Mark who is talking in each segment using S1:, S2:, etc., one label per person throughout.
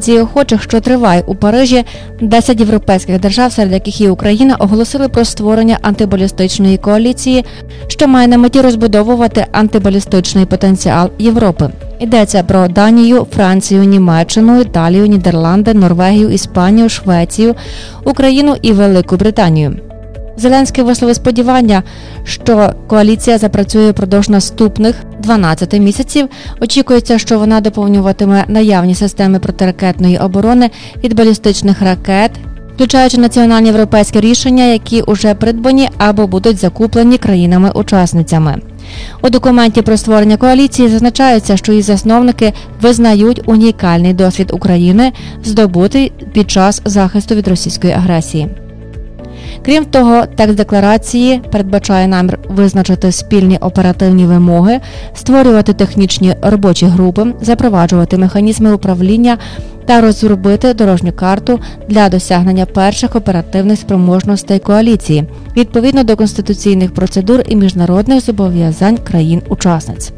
S1: акції охочих, що триває у Парижі, 10 європейських держав, серед яких і Україна, оголосили про створення антибалістичної коаліції, що має на меті розбудовувати антибалістичний потенціал Європи. Йдеться про Данію, Францію, Німеччину, Італію, Нідерланди, Норвегію, Іспанію, Швецію, Україну і Велику Британію. Зеленський висловив сподівання, що коаліція запрацює впродовж наступних 12 місяців. Очікується, що вона доповнюватиме наявні системи протиракетної оборони від балістичних ракет, включаючи національні європейські рішення, які уже придбані або будуть закуплені країнами-учасницями. У документі про створення коаліції зазначається, що її засновники визнають унікальний досвід України, здобутий під час захисту від російської агресії. Крім того, текст декларації передбачає намір визначити спільні оперативні вимоги, створювати технічні робочі групи, запроваджувати механізми управління та розробити дорожню карту для досягнення перших оперативних спроможностей коаліції, відповідно до конституційних процедур і міжнародних зобов'язань країн-учасниць.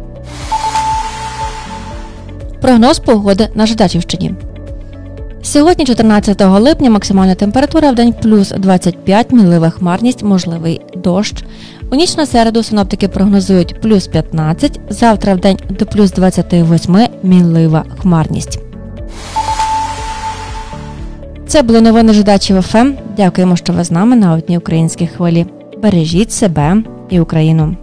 S1: Прогноз погоди на Жидачівщині. Сьогодні, 14 липня, максимальна температура в день плюс 25, мінлива хмарність, можливий дощ. У ніч на середу синоптики прогнозують плюс 15, завтра в день до плюс 28, мінлива хмарність. Це були новини Жидачів ФМ. Дякуємо, що ви з нами на одній українській хвилі. Бережіть себе і Україну.